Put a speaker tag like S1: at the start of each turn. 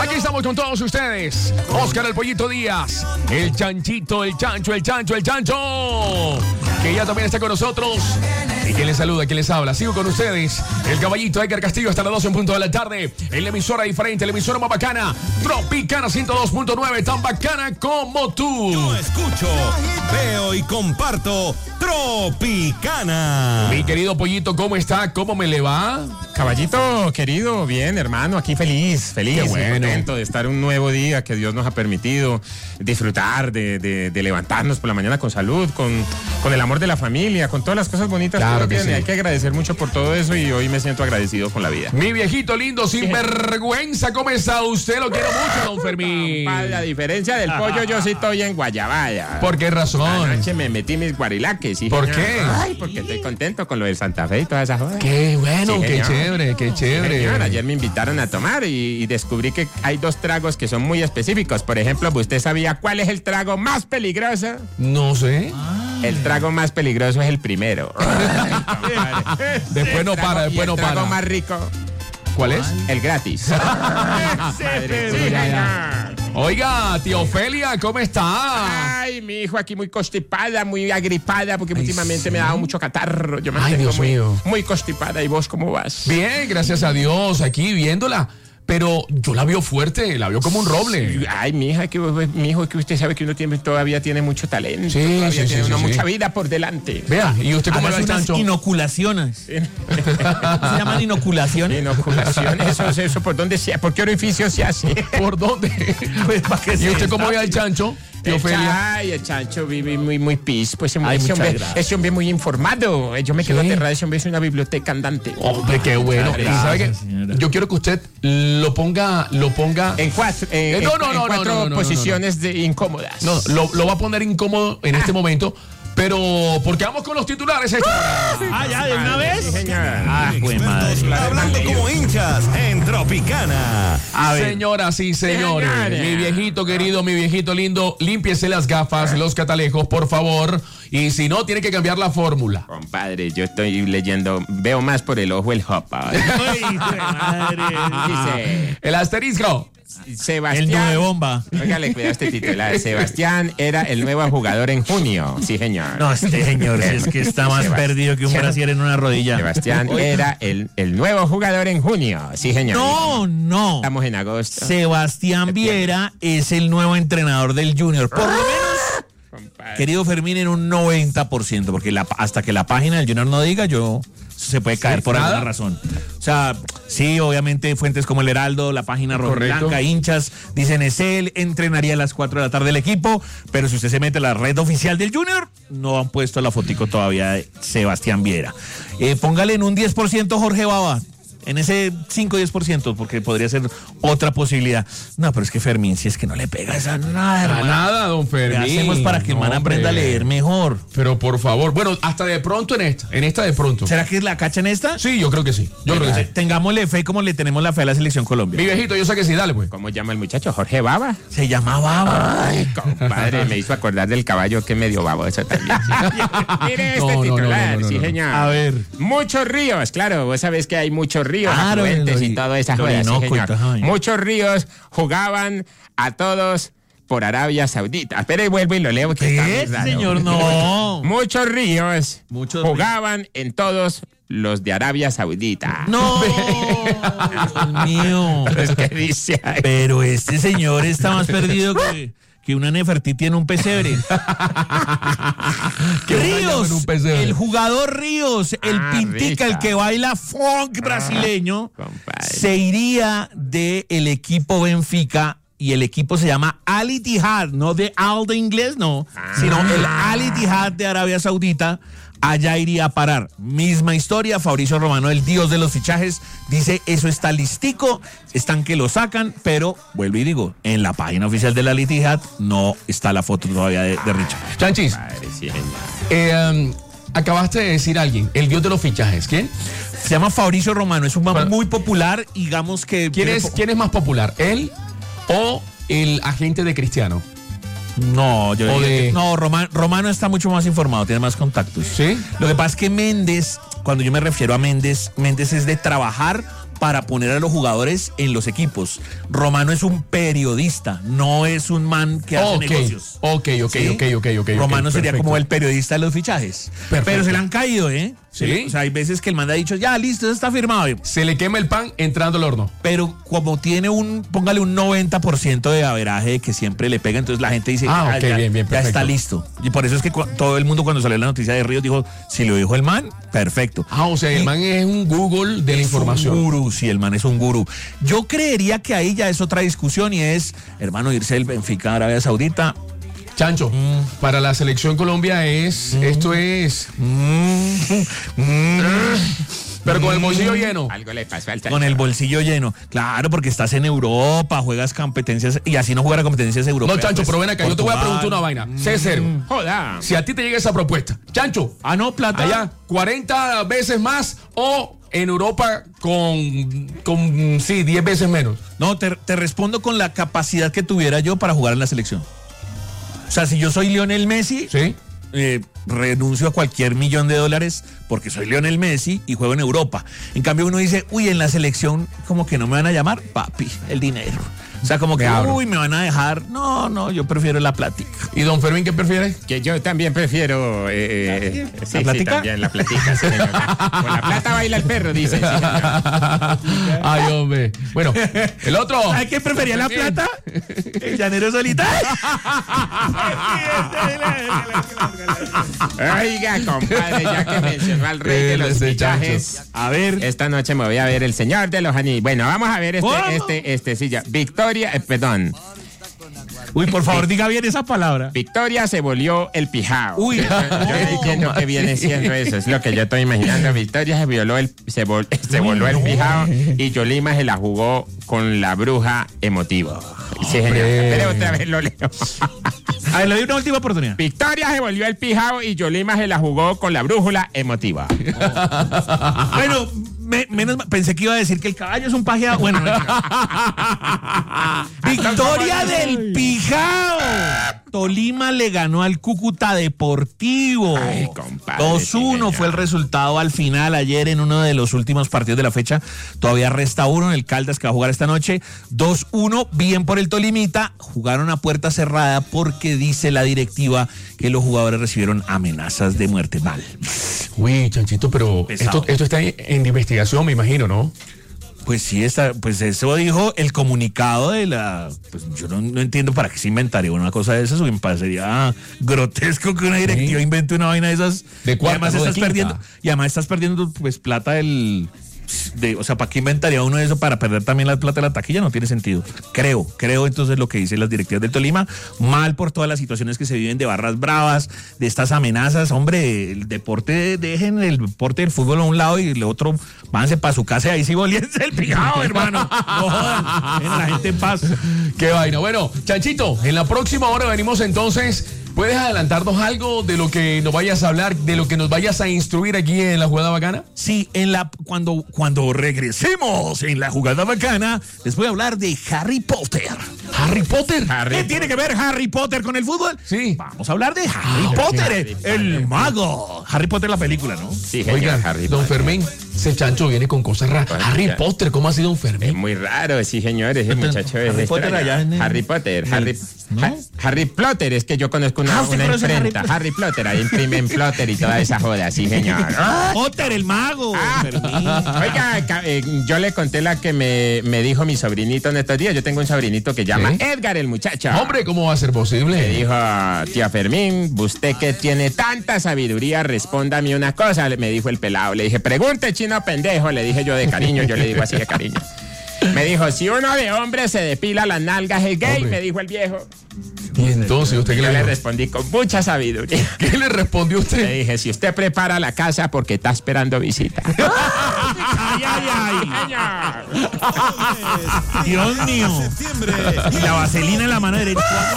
S1: Aquí estamos con todos ustedes. Oscar el Pollito Díaz, el Chanchito, el Chancho, que ya también está con nosotros. Y quien les saluda, quien les habla. Sigo con ustedes, el caballito Edgar Castillo, hasta las 12 en punto de la tarde. En la emisora diferente, la emisora más bacana, Tropicana 102.9, tan bacana como tú.
S2: Yo escucho, veo y comparto Tropicana.
S1: Mi querido Pollito, ¿cómo está? ¿Cómo me le va?
S3: Caballito, querido, bien, hermano, aquí feliz
S1: Qué bueno.
S3: y contento de estar un nuevo día que Dios nos ha permitido disfrutar, de levantarnos por la mañana con salud, con el amor de la familia, con todas las cosas bonitas
S1: Claro
S3: que uno
S1: que
S3: tiene.
S1: sí.
S3: Hay que agradecer mucho por todo eso y hoy me siento agradecido con la vida.
S1: Mi viejito lindo, sin vergüenza, ¿cómo está usted? Lo quiero mucho, don Fermín.
S3: A diferencia del pollo, yo sí estoy en Guayabaya.
S1: ¿Por qué razón?
S3: Anoche me metí mis guarilaques. Sí,
S1: ¿Por
S3: señor.
S1: qué?
S3: Ay, porque estoy contento con lo del Santa Fe y todas esas cosas.
S1: Qué bueno,
S3: Sí,
S1: qué
S3: señor.
S1: chévere, qué chévere.
S3: Señor, ayer me invitaron a tomar y descubrí que hay dos tragos que son muy específicos. Por ejemplo, ¿usted sabía cuál es el trago más peligroso?
S1: No sé.
S3: El trago más peligroso es el primero.
S1: Después no para, después no
S3: El trago
S1: para.
S3: más rico,
S1: ¿Cuál es?
S3: el gratis. Madre, sí, señor.
S1: Oiga, tía Ofelia, ¿cómo está?
S3: Ay, mi hijo aquí muy constipada, muy agripada, porque
S1: Ay,
S3: últimamente
S1: sí.
S3: me ha dado mucho catarro. Yo me
S1: Ay,
S3: mantengo
S1: Dios mío.
S3: muy constipada. ¿Y vos cómo vas?
S1: Bien, gracias a Dios, aquí viéndola. Pero yo la veo fuerte, la veo como un roble.
S3: Ay, mi hijo, que usted sabe que uno todavía tiene mucho talento.
S1: Sí,
S3: todavía
S1: sí,
S3: tiene
S1: sí,
S3: uno
S1: sí,
S3: mucha
S1: sí.
S3: vida por delante.
S1: Vea, ¿y usted cómo le va el
S4: Hagas unas
S1: chancho?
S4: inoculaciones. ¿Se llaman inoculaciones?
S3: Inoculación, eso, ¿por dónde se, por qué orificio se hace?
S1: ¿Por dónde?
S4: Pues, ¿para qué
S1: ¿Y
S4: se
S1: usted cómo ve al chancho, tía Ofelia?
S3: Ay, el chancho vive muy pis, pues
S4: Ay,
S3: ese
S4: muchas gracias.
S3: hombre muy informado. Yo me quedo
S1: Sí.
S3: aterrado, ese hombre es una biblioteca andante.
S1: Hombre, qué bueno.
S4: Muchas
S1: ¿Y sabe qué?
S4: gracias, señora.
S1: Yo quiero que usted lo ponga.
S3: En cuatro, cuatro posiciones incómodas.
S1: No, lo va a poner incómodo en este momento, pero porque vamos con los titulares a esta hora.
S4: Ah, ya, de una vez.
S3: Sí, señor.
S4: Ah, güey, madre.
S2: Hablando como hinchas en Tropicana.
S4: A ver.
S1: Señoras y señores,
S3: Señora.
S1: mi viejito querido, mi viejito lindo, límpiese las gafas, los catalejos, por favor. Y si no, tiene que cambiar la fórmula.
S3: Compadre, yo estoy leyendo, veo más por el ojo el hopa.
S4: Ay, güey, madre.
S3: Dice,
S1: El asterisco.
S4: El
S3: Sebastián.
S4: nube bomba.
S3: Óigale, cuidado este titular. Sebastián era el nuevo jugador en junio. Sí, señor.
S4: No, este señor, si es que está más
S3: Sebastián.
S4: perdido que un brasier en una rodilla.
S3: Sebastián era el nuevo jugador en junio. Sí, señor.
S4: No.
S3: Estamos en agosto.
S4: Sebastián Viera es el nuevo entrenador del Junior. Por lo menos,
S3: Compadre.
S4: querido Fermín, en un 90%, porque hasta que la página del Junior no diga, se puede caer por
S1: ¿nada?
S4: alguna razón. O sea, sí, obviamente fuentes como el Heraldo, la página
S1: Correcto.
S4: Rojiblanca, hinchas, dicen es él, entrenaría a las 4 de la tarde el equipo, pero si usted se mete a la red oficial del Junior, no han puesto la fotico todavía de Sebastián Viera. Póngale en un 10% Jorge Baba. En ese 5-10%, porque podría ser otra posibilidad. No, pero es que Fermín, si es que no le pega esa nada,
S1: A
S4: hermano.
S1: nada, don
S4: ¿Qué
S1: Fermín.
S4: hacemos para que el man
S1: No,
S4: aprenda a
S1: hombre.
S4: leer mejor?
S1: Pero por favor, bueno, hasta de pronto en esta de pronto.
S4: ¿Será que la cacha en esta?
S1: Sí, yo creo que sí. Yo creo que sí.
S4: Tengámosle fe como le tenemos la fe a la selección Colombia.
S1: Mi viejito, yo sé que sí, dale pues.
S3: ¿Cómo llama el muchacho? Jorge Baba.
S4: Se llama Baba.
S3: Ay, compadre, me hizo acordar del caballo que medio babo. Eso también. Mire este
S1: No,
S3: titular,
S1: no,
S3: sí,
S1: no.
S3: señor.
S4: A ver.
S3: Muchos ríos, claro, vos sabés que hay muchos ríos,
S4: Claro,
S3: afluentes y
S4: el
S3: todo esas cosas, sí,
S4: Orinoco y
S3: señor.
S4: todo, ay.
S3: Muchos ríos jugaban a todos por Arabia Saudita. Espera y vuelvo y lo leo. Que está muy
S4: ¿Qué,
S3: raro.
S4: señor? No.
S3: Muchos ríos
S4: Muchos
S3: jugaban en todos los de Arabia Saudita.
S4: No. Dios mío.
S3: Es que dice ahí.
S4: Pero este señor está más perdido que una Nefertiti en un pesebre.
S1: Que una llama
S4: Ríos,
S1: en un pesebre.
S4: el jugador Ríos, el
S3: Ah,
S4: pintica,
S3: rica.
S4: el que baila funk brasileño,
S3: compadre.
S4: se iría del equipo Benfica y el equipo se llama Al Ittihad, no de Al de inglés, no, sino el Al Ittihad de Arabia Saudita. Allá iría a parar. Misma historia, Fabricio Romano, el dios de los fichajes, dice eso está listico, están que lo sacan, pero vuelvo y digo, en la página oficial de la Al Ittihad no está la foto todavía de Richard.
S1: Chanchis,
S3: Padre, sí, señor.
S1: acabaste de decir alguien, el dios de los fichajes. ¿Quién?
S4: Se llama Fabricio Romano, es un man
S1: Bueno.
S4: muy popular, digamos que...
S1: ¿Quién es más popular? ¿Él o el agente de Cristiano?
S4: No, yo
S1: O
S4: diría
S1: de-
S4: que- no, Romano está mucho más informado, tiene más contactos.
S1: ¿Sí?
S4: Lo que pasa es que Méndez, cuando yo me refiero a Méndez es de trabajar para poner a los jugadores en los equipos. Romano es un periodista, no es un man que hace negocios.
S1: Ok.
S4: Romano sería
S1: perfecto.
S4: como el periodista de los fichajes.
S1: Perfecto.
S4: Pero se le han caído, ¿eh?
S1: ¿Sí?
S4: O sea, hay veces que el man ha dicho, ya, listo, eso está firmado.
S1: Se le quema el pan entrando al horno.
S4: Pero como tiene póngale un 90% de averaje de que siempre le pega, entonces la gente dice,
S1: ok,
S4: ya,
S1: bien,
S4: ya
S1: perfecto.
S4: está listo. Y por eso es que todo el mundo cuando salió la noticia de Ríos dijo, si lo dijo el man, perfecto.
S1: O sea, el man es un Google de la información.
S4: Un gurú, sí, el man es un gurú. Yo creería que ahí ya es otra discusión y es, hermano, irse del Benfica a Arabia Saudita.
S1: Chancho, para la selección Colombia esto es... Pero con el bolsillo lleno.
S3: Algo le pasó al
S4: Con el bolsillo lleno. Claro, porque estás en Europa, juegas competencias y así no jugar a competencias europeas.
S1: No, Chancho,
S4: pues,
S1: pero ven acá, yo te voy a preguntar una vaina. Sé serio.
S3: Joda.
S1: Si a ti te llega esa propuesta, Chancho,
S4: no, plata.
S1: allá 40 veces más o en Europa con 10 veces menos.
S4: No, te respondo con la capacidad que tuviera yo para jugar en la selección. O sea, si yo soy Lionel Messi,
S1: ¿Sí?
S4: renuncio a cualquier $1.000.000 porque soy Lionel Messi y juego en Europa. En cambio uno dice, uy, en la selección como que no me van a llamar, papi, el dinero. O sea, como que, uy, me van a dejar. No, yo prefiero la plática.
S1: ¿Y don Fermín qué prefiere?
S3: Que yo también prefiero... sí,
S4: ¿La plática?
S3: Sí, también la platica, sí, señor. Con la plata baila el perro, dice. Sí, señor.
S1: Ay, hombre. Bueno, el otro.
S4: ¿Sabes quién prefería la plata? El llanero solitario.
S3: Oiga, compadre, ya que mencionó al rey de los
S1: Ese
S3: fichajes,
S4: A ver.
S3: esta noche me voy a ver El Señor de los Anillos. Bueno, vamos a ver
S4: ¿Cómo?
S3: silla. Perdón.
S4: Uy, por favor, diga bien esa palabra.
S3: Victoria se volvió el pijao.
S4: Uy,
S3: yo no entiendo qué viene siendo eso. Es lo que yo estoy imaginando. Victoria se voló el pijao y Yolima se la jugó con la bruja emotiva. Sí, señor. Pero otra vez lo leo.
S4: A ver, le doy una última oportunidad.
S3: Victoria se volvió el pijao y Yolima se la jugó con la brújula emotiva.
S4: Bueno, pensé que iba a decir que el caballo es un pajeado. Bueno, victoria del Pijao. Tolima le ganó al Cúcuta Deportivo.
S3: Ay, compadre,
S4: 2-1
S3: sí,
S4: fue el resultado al final ayer en uno de los últimos partidos de la fecha. Todavía resta uno en el Caldas que va a jugar esta noche. 2-1, bien por el Tolimita. Jugaron a puerta cerrada porque dice la directiva que los jugadores recibieron amenazas de muerte. Mal.
S1: Uy, Chanchito, pero esto está en investigación, me imagino, ¿no?
S4: Pues sí, pues eso dijo el comunicado de la... Pues yo no entiendo para qué se inventaría una cosa de esas. Me parecería grotesco que una directiva invente una vaina de esas.
S1: De cuarta,
S4: y además
S1: no de
S4: estás
S1: quinta.
S4: perdiendo. Y además estás perdiendo pues plata o sea, ¿para qué inventaría uno eso para perder también la plata de la taquilla? No tiene sentido. Creo entonces lo que dicen las directivas del Tolima, mal por todas las situaciones que se viven de barras bravas, de estas amenazas. Hombre, el deporte, dejen el deporte del fútbol a un lado y el otro, váyanse para su casa y ahí sí volviéndose el pijao, hermano. No jodan, dejen a la gente en paz.
S1: Qué vaina. Bueno, Chanchito, en la próxima hora venimos entonces. ¿Puedes adelantarnos algo de lo que nos vayas a hablar, de lo que nos vayas a instruir aquí en la Jugada Bacana?
S4: Sí, cuando regresemos en la Jugada Bacana, les voy a hablar de Harry Potter.
S1: ¿Harry Potter?
S4: ¿Qué tiene que ver Harry Potter con el fútbol?
S1: Sí.
S4: Vamos a hablar de Harry Potter, el mago. Harry Potter la película, ¿no?
S3: Sí, señor.
S1: Oiga,
S3: Harry
S1: don
S3: Potter.
S1: Fermín, ese Chancho viene con cosas raras.
S3: Oiga.
S1: Harry Potter, ¿cómo así, don
S3: Es
S1: Fermín?
S3: muy raro, sí, señor. Ese muchacho es
S4: Harry Potter
S3: extraño.
S4: allá en el-
S3: Harry Potter.
S4: ¿no?
S3: Harry Plotter. Es que yo conozco una
S4: ¿usted conoce a
S3: imprenta. Harry Plotter. Ahí imprimen Plotter y toda esa joda, sí, señor.
S4: Potter, el mago. Fermín.
S3: Oiga, yo le conté la que me dijo mi sobrinito en estos días. Yo tengo un sobrinito que llama
S1: ¿Sí?
S3: Edgar, el muchacho.
S1: Hombre, ¿cómo va a ser
S3: Me
S1: posible?
S3: dijo, tía Fermín, usted que tiene tanta sabiduría, respóndame una cosa, me dijo el pelado. Le dije, pregunte, chino pendejo, le dije yo de cariño, yo le digo así de cariño. Me dijo, si uno de hombre se depila las nalgas es gay,
S1: Hombre.
S3: me dijo el viejo.
S1: Y entonces, ¿usted qué
S3: Yo
S1: le
S3: le
S1: dijo?
S3: respondí con mucha sabiduría.
S1: ¿Qué le respondió
S3: Le
S1: usted?
S3: dije, si usted prepara la casa porque está esperando visita.
S4: Ay, ay, ay.
S3: Señor.
S4: Dios mío.
S2: Septiembre.
S4: Y la vaselina en la mano derecha.